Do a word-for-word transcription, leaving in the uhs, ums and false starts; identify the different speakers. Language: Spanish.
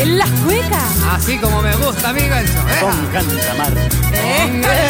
Speaker 1: En las cuecas.
Speaker 2: Así como me gusta, amigo, eso. ¿Eh?
Speaker 3: Con Cantamar.
Speaker 1: Eh.